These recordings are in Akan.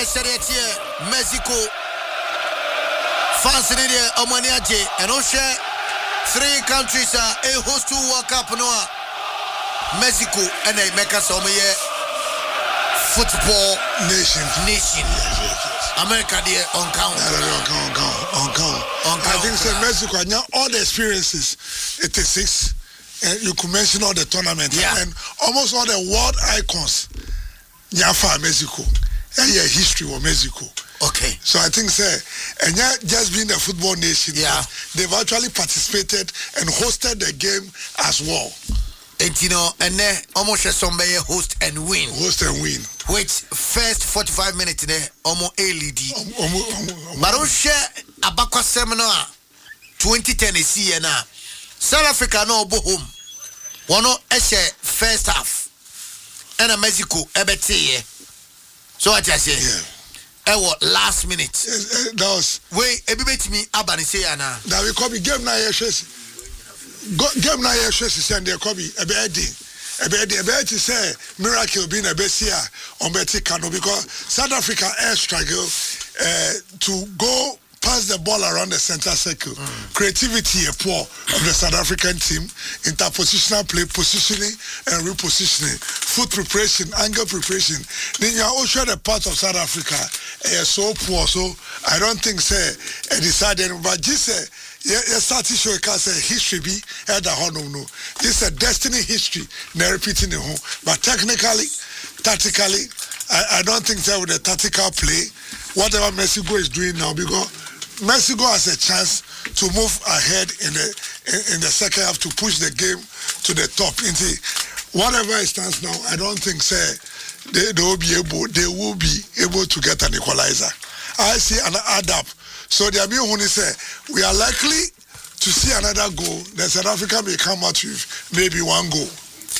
Seriatie, Mexico. Fans in the Omaniaje, and Osha. 3 countries are a host to World Cup Noah. Mexico and they make us football nation. Yes. America there on count. I think so Mexico now all the experiences 86 and you could mention all the tournaments and almost all the world icons. Nyafa Mexico. And yeah, history of Mexico. Okay. So I think and just being a football nation, they've actually participated and hosted the game as well. And and then almost somebody host and win. Which first 45 minutes there, almost LED. But don't share Abakwa seminar 2010 is now. South Africa no go home. One no first half. And a Mexico ebete. So what I say? Yeah. Last minute. That was. Wait, everybody me abani say ana. That we copy game na yes. Game na yes send the copy a bed say miracle being a besia on Betika no because South Africa air struggle to go pass the ball around the center circle. Creativity poor of the South African team, interpositional play, positioning and repositioning, foot preparation, angle preparation. Then you also the part of South Africa so poor. So I don't think decided, but just start to show history be at the no. This is a destiny history, not repeating the home. But technically, tactically, I don't think with the tactical play, whatever Mexico is doing now, because Mexico has a chance to move ahead in the second half to push the game to the top. Whatever it stands now, I don't think they will be able to get an equalizer. I see an add-up. So the Abiyuhuni say we are likely to see another goal. Then South Africa may come out with maybe 1 goal.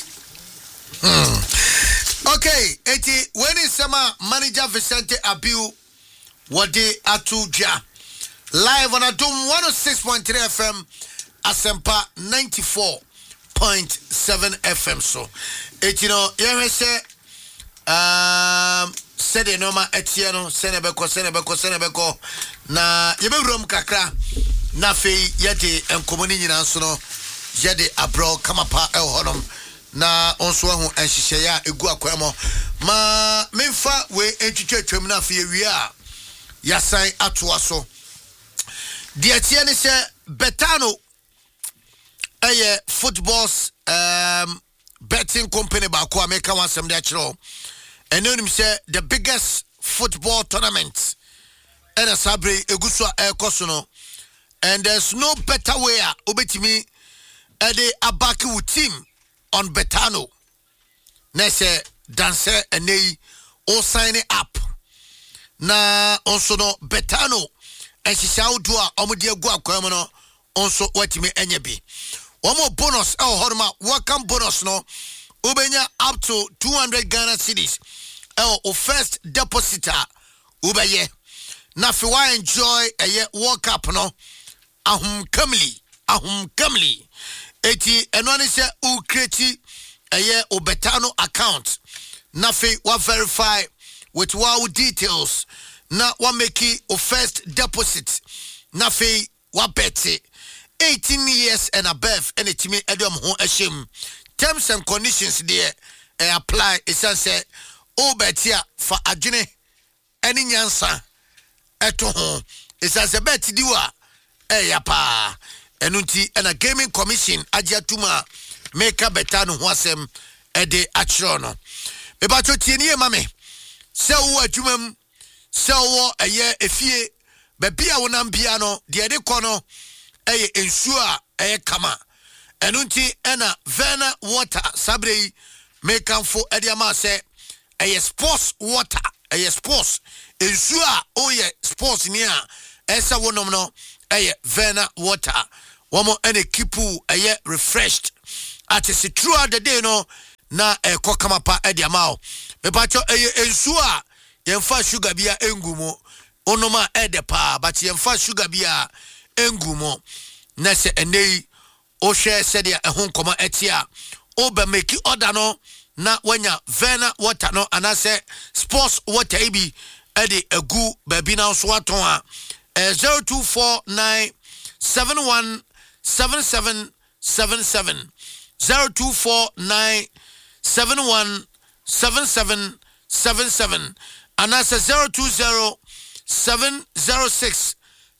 Okay, when is summer manager Vicente Abiu Wade Atuja live on Adum 106.3 FM Asempa 94.7 FM. So you say said the normal etiano senebeko na yebe rom kakra na fe yede enkomoni nyina so no yede abro kamapa honom na onso ahu enhihye ya egu akwamo ma memfa we entwetwetwem na fe wi a yasan atoa so de atie ne se Betano football's betting company ba ko America wansem de akiro enonim say the biggest football tournament in a sabre eguso ekoso and there's no better way obetimi ede abaki with team on Betano na say dance enei o sign up na also no Betano ehihia do a omode agu akwam no onso watimi enye bi omo bonus horma welcome bonus no ubenya up to 200 Ghana cedis o first depositor ubeye na fi wa enjoy World Cup no ahum kamli eti eno ne se u create o Betano account na fi wa verify with wow details na wa make o first deposit na fi wa bet 18 years and above and etimi edom ho ahim terms and conditions there apply esanse o betia for adwene eni nyansa eto ho esanse bet diwa yapa enunti na gaming commission agiatuma make Betano ho asem ede achiro no me ba totienie mame se wo adwumam se wo efie ba bia wonam bia no de de kono ensure kama enunti ena Vena water sabrei make am for ediama say sports water sports ensure sports near esa wonom no Vena water womo ene kipu refreshed at throughout the day no na kokama pa ediama o me pacho ensure yemfa sugar bia engumo onoma edepa but yemfa sugar bia engumo na se enei o share said ya ehun koma etia o be make order no na wanya Vena water no anase sports water ibi Eddie Egu Babina Swaton 0249 717777 0249 717777 and that's 020 706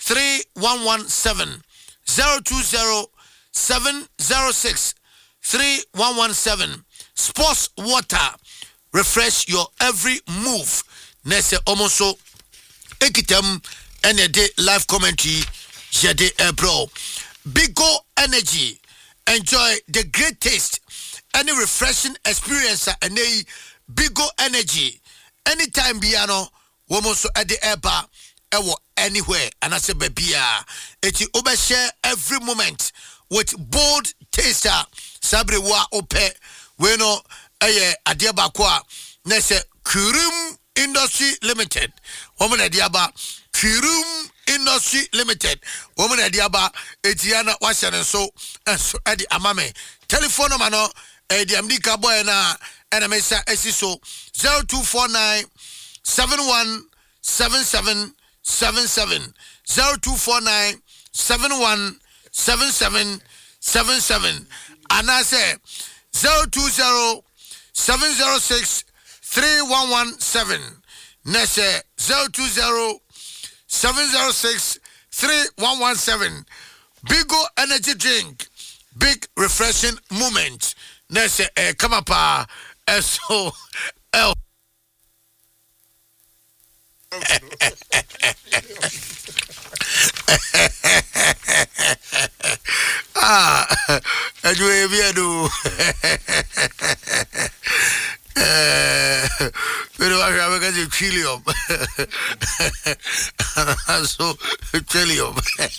3117 020 706 3117 Sports Water, refresh your every move. Nese omoso ekitem ene de live commentary jede bro. Bigo Energy, enjoy the great taste and refreshing experience and Bigo Energy anytime biano womoso ede eba ewo anywhere and I say bebia eti obeshare every moment with bold taster sabre wa ope we no eye adiaba kwa nese Kurum Industry Limited woman adiaba Kurum Industry Limited woman adiaba etiana washan so edi amame telephone number no edi amdika boy na mesa esiso 0249 717777 0249 717777 and I say 020 706 3117 Nese 020 706 3117 Bigo Energy Drink, big refreshing moment. Nese come up so anyway, we do. Pero acaba que es chilium. So chilium.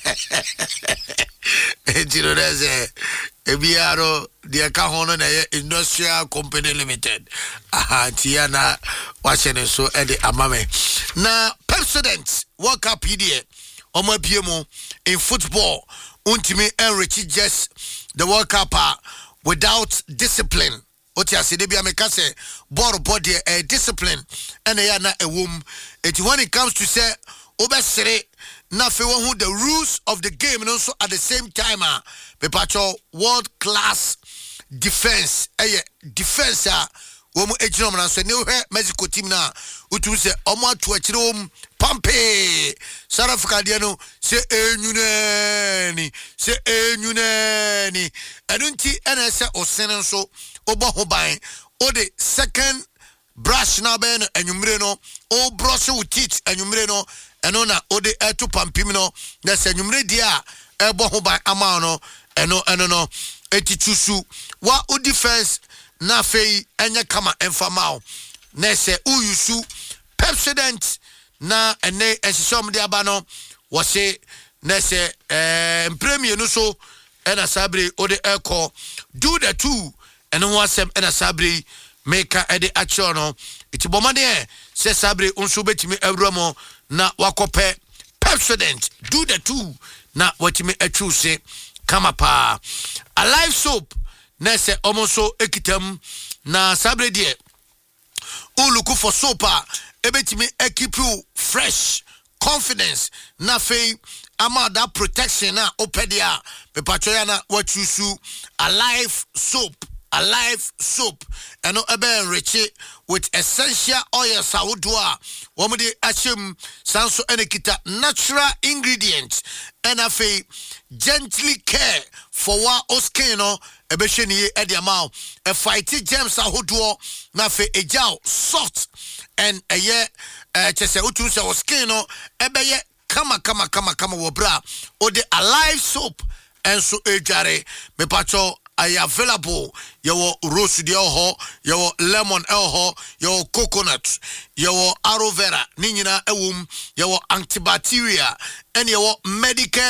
Tiro dese ebiaro dia ka hono na Industrial Company Limited. Tiana wachene so e de amame. Na President World Cup PDA omo biemo in football untimi enrich just the World Cup without discipline. Otia se debia meka se body discipline and ya na ewom. It when it comes to say obesere na fe who the rules of the game and also at the same time pepacho world class defense defense womu ejino na so ne hwe Mexico team na utu se omo atu akire pampe South Africa dia no se enyunani enunti ena se osene so obo ho ban o de second brush na be no enwumre no o brush with teeth enwumre no eno na o de etu pampim no na se enwumre dia ebo ho ban ama no eno no etitusu wa o defense na fei enye kama enfamao na se uyusu President na ene esisom de aba no wo se na se premier no so ena sabre o de eko do the two eno ho asem ena sabre meka ede acho no itibomade se sabre unso betimi awramo na wakope President do the two na watimi atru se kama pa Alive Soap na se omoso ekitam na sabre de uluku for soap ebetimi ekipu fresh confidence na fei ama that protection na opedia pepachoya na wachusu Alive Soap eno ebe enrich with essential oils awudwa womde achim sanso enekita natural ingredients and afi gently care for wa oskeno ebehweniye ediamao a fighty germs awudwo na afi ejao soft and eye chese utu se oskeno ebeye kama wobra o de Alive Soap and so ejare mepacho are available. Your rose ho, your lemon ho, your coconut, your aloe vera, nina your antibacteria, and your medical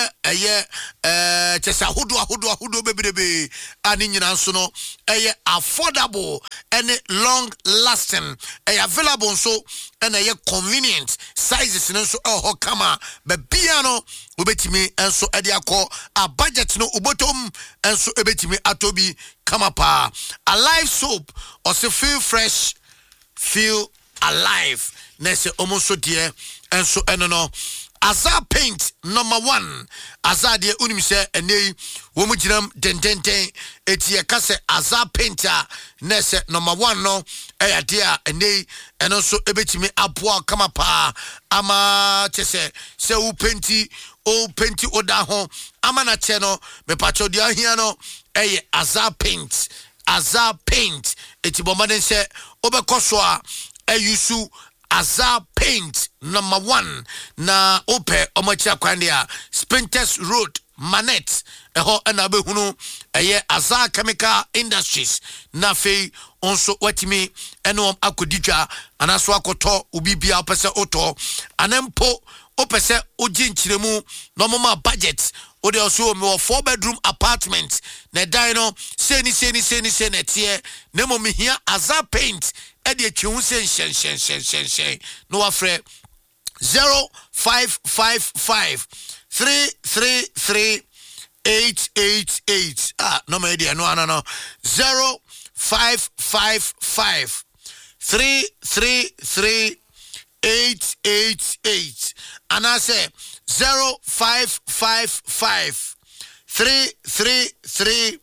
chesa hudu baby aninina suno affordable and long lasting available so and convenient sizes no so kama be piano ubetimi and so ediako a budget no ubotom and so ebetimi atobi kama pa Alive Soap or say feel fresh, feel alive. na se omo so de enso eno no Azar Paint #1 Azar de unim se enei wo mu ginam dendenten etie ka se Azar Paint na se #1 no eya de a enei eno so ebetimi aboa kama pa ama chese se wo painti oda ho ama na che no me pacho de ahia no eye Azar Paint eti bomade se obekoso a eyusu Azar Paint #1 na ope omachi akwandia Spinters Road Manet eho na behunu eye Azar Chemical Industries na fei onso watimi eno akodidwa anaso akoto ubibia opese oto anempo opese oji nchiremu no mama budget ode also me 4-bedroom apartment na dino seni tie na mo mehia Azar Paint ede atwehu shen no afre 0555 333 888 no me idea no 0555 333 888 and I say 0555 333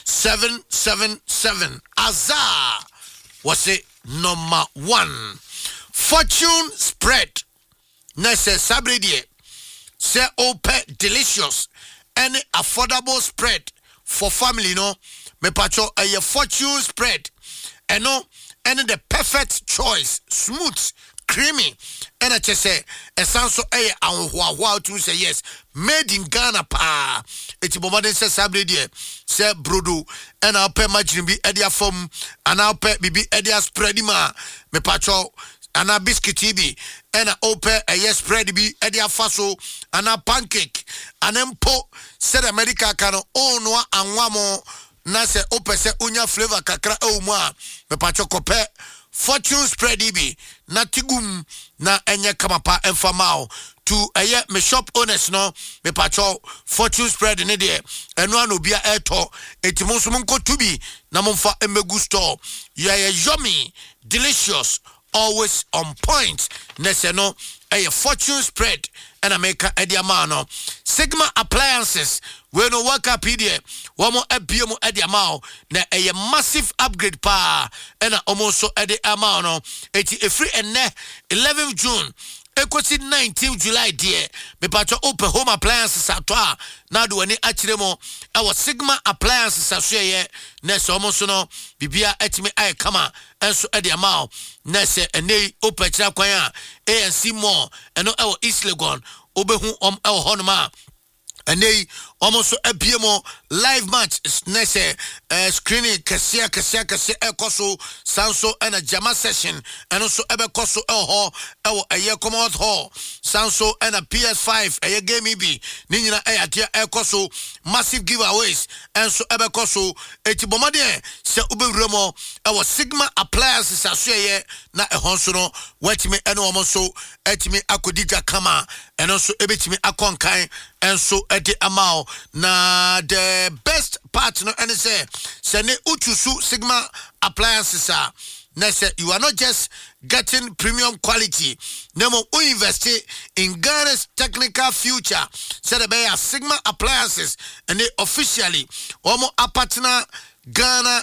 777 Azar was it #1 fortune spread nese sabredie say open delicious and affordable spread for family no me pacho a fortune spread and no and the perfect choice smooth creamy and I just say a sanso a wow to say yes made in Ghana pa it's bomade say sabredie say brodo and I'll pay margin be edia form and I'll pay bibi edia spread ma me pacho and a biscuit TV and a open a yes spread be edia faso and a pancake and then po said America cano oh no and wamo na se open se unya flavor kakra o ma me pacho kope fortune spread ibi na tigum na enye kamapa enfamao to aye me shop owners no me pacho fortune spread ne de eno anobia eto etimoso monko tubi na momfa emegu store you are yummy delicious always on point neseno a fortune spread and I make a ediamano Sigma appliances we no work up here one more ebium ediamao na a massive upgrade pa and almost so ediamano 80 free and 11th June Equity 19th July dear me pacho open home appliances atwa na do ani achiremo our Sigma appliances asye na so almost no bibia etimi ay kama enso ediamao na se ene open chira kwan a ANC more eno e East Legon obehu e honoma ene almost ebiemo live match nese screening kese ekoso sanso and a jama session and also ebekoso aye common hall sanso and a PS5 aye game bi ni nyina atia ekoso massive giveaways and so ebekoso etibomade se ubewremo our Sigma appliances asoye na ehonso no watimi ene omoso etimi akodija kama and also ebetimi akonkan and so edi amao na the best part no and say ne utusu Sigma appliances are na say you are not just getting premium quality nemo invest in Ghana's technical future say the be Sigma appliances and they officially omo partner Ghana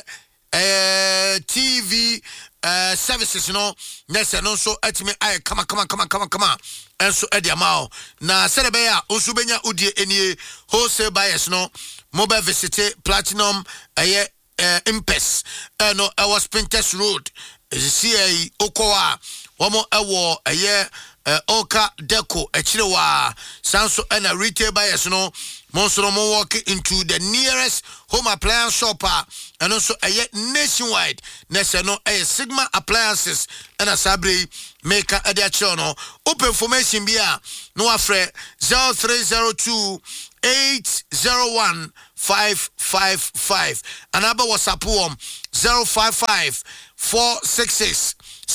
TV services no nese no so etimi ay kama and so ediamao na serebeya osubenya udie enie wholesale buyers no mobile visit platinum impes no our Spinters Road CA okowa womo ewo Oka Deco Echirewa Sanso and a retail buyers no Monsono walk into the nearest home appliance shopper and also a nationwide Nesano a Sigma appliances and a Sabri maker at their channel. Open information bia no afre 0302 801 555 another WhatsApp 055 466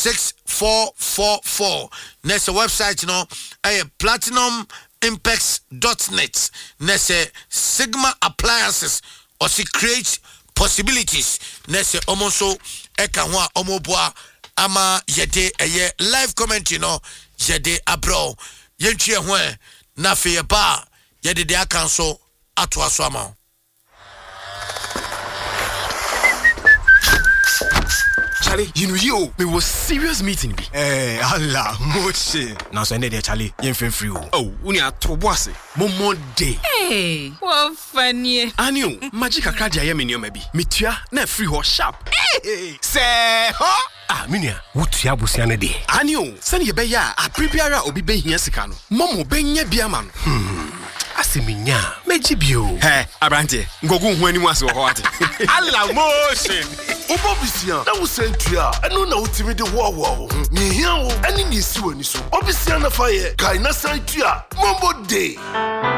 6444. Next website no platinumimpacts.net. Next Sigma appliances or create possibilities. Next omoso eka hwa omoboa ama yɛde ɛyɛ live commentary no yɛde abro yɛntwie ho na afei yɛba yɛde de aka nso ato aso ama wo. Charlie, you know you, me was serious meeting be. Allah, moche. Now so there Charlie, you free. Oh, uni a toboase. Momo day. Hey, what funny. Anio, magic a card ya me maybe. Mitua na free ho sharp. Hey, say, huh? Ah, minia, wutia busiane de. Anio, send ye be ya, a prebiara obi be hia sika no. Momo be nya bia man. Asiminya, meji bio. Hey, Abrante, ngogu hu animu ase ho ate. Allah motion. Obobisia, na wo sentua, eno na utimi de wo. Ni hia wo, ani ni si wani so. Obisia na fa ye, kai na sentua, Mombo day.